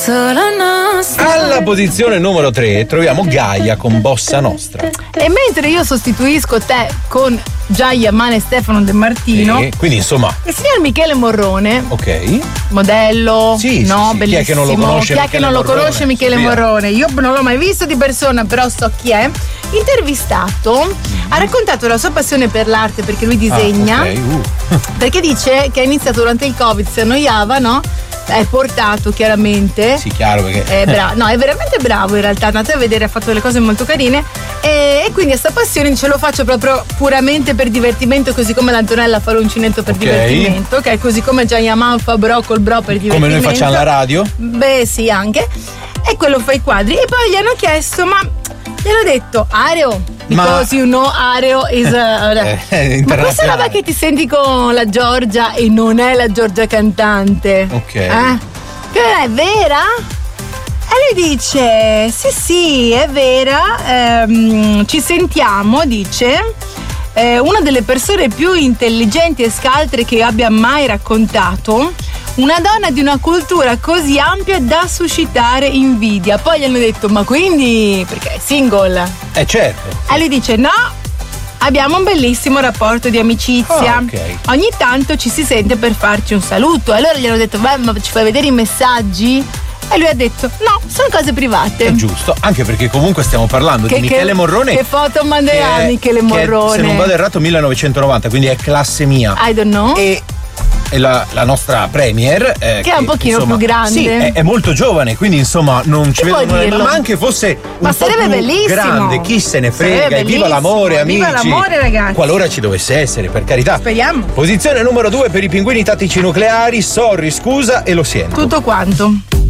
Alla posizione numero 3 troviamo Gaia con Bossa Nostra. E mentre io sostituisco te con Giaia Mane Stefano De Martino, quindi insomma il signor Michele Morrone, ok, modello, sì, no, bellissimo. Chi è che non lo conosce? Chi è che non lo conosce Michele Morrone? Io non l'ho mai visto di persona, però so chi è. Intervistato, ha raccontato la sua passione per l'arte, perché lui disegna, perché dice che ha iniziato durante il Covid, si annoiava, no? È portato chiaramente. Sì, chiaro, perché è veramente bravo in realtà. Andate a vedere, ha fatto delle cose molto carine. E quindi questa passione dice: lo faccio proprio puramente per divertimento, così come l'Antonella fa l'uncinetto per divertimento, ok? Così come Gianni Aman fa bro col bro per divertimento. Come noi facciamo alla radio? Beh, sì, anche. E quello fa i quadri. E poi gli hanno chiesto: ma gli hanno detto Areo, because you know Areo is ma questa roba che ti senti con la Giorgia e non è la Giorgia cantante, ok, che è vera? E lui dice sì, è vera, ci sentiamo, dice, una delle persone più intelligenti e scaltre che abbia mai raccontato, una donna di una cultura così ampia da suscitare invidia. Poi gli hanno detto: ma quindi, perché è single? Certo. E lui dice: no, abbiamo un bellissimo rapporto di amicizia. Ogni tanto ci si sente per farci un saluto. E allora gli hanno detto: beh, ma ci fai vedere i messaggi? E lui ha detto: no, sono cose private. È giusto, anche perché comunque stiamo parlando di Michele Morrone. Che foto manderà Michele Morrone? Che, se non vado errato, 1990, quindi è classe mia. I don't know. E la nostra premier che è un pochino più grande, sì, è molto giovane, quindi insomma non ci vedo, ma anche fosse un po' più bellissimo, grande, chi se ne frega, e viva l'amore, amici, viva l'amore, ragazzi, qualora ci dovesse essere, per carità. Speriamo. Posizione numero 2 per i pinguini tattici nucleari, sorry, scusa e lo sento. Tutto quanto.